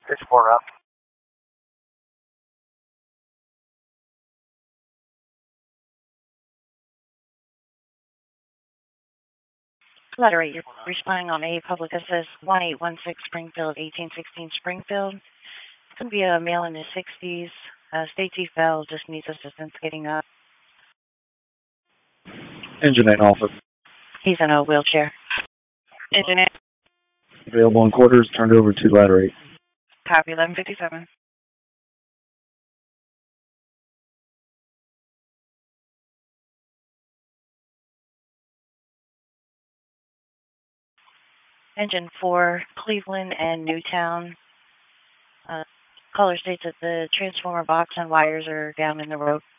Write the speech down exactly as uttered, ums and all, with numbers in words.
Six four up. Letter eight, you're responding on a public assist one eight one six Springfield, eighteen sixteen Springfield. It's going to be a male in his sixties. Uh, Stacy fell, just needs assistance getting up. Engine eight office. He's in a wheelchair. Engine eight. Available in quarters, turned over to ladder eight. Copy, eleven fifty-seven. Engine four, Cleveland and Newtown. Uh, caller states that the transformer box and wires are down in the road.